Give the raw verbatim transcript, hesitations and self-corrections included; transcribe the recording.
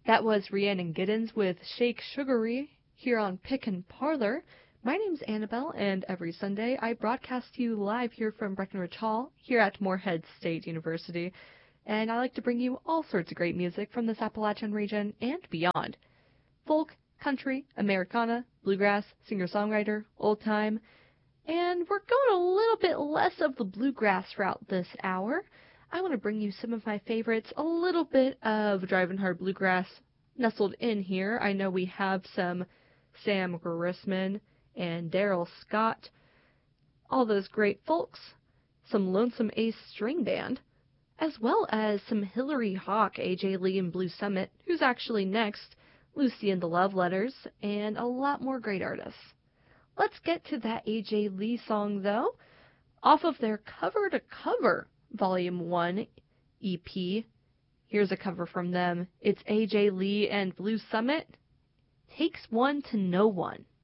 That was Rhiannon Giddens with Shake Sugary here on Pick and Parlor. My name's Annabelle, and every Sunday I broadcast to you live here from Breckenridge Hall, here at Morehead State University. And I like to bring you all sorts of great music from this Appalachian region and beyond. Folk, country, Americana, bluegrass, singer-songwriter, old-time. And we're going a little bit less of the bluegrass route this hour. I want to bring you some of my favorites, a little bit of Driving Hard Bluegrass nestled in here. I know we have some Sam Grissman and Daryl Scott, all those great folks, some Lonesome Ace String Band, as well as some Hillary Hawk, A J Lee and Blue Summit, who's actually next, Lucy and the Love Letters, and a lot more great artists. Let's get to that A J Lee song, though, off of their Cover to Cover Volume one E P. Here's a cover from them. It's A J Lee and Blue Summit, Takes One to Know One.